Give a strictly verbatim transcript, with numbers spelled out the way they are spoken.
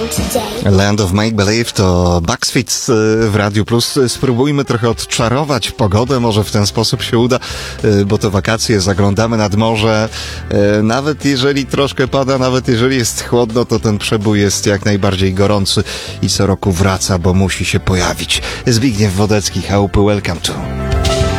Land of Make Believe to Bucks Fizz w Radiu Plus. Spróbujmy trochę odczarować pogodę, może w ten sposób się uda, bo to wakacje, zaglądamy nad morze. Nawet jeżeli troszkę pada, nawet jeżeli jest chłodno, to ten przebój jest jak najbardziej gorący i co roku wraca, bo musi się pojawić. Zbigniew Wodecki, chałupy, welcome to.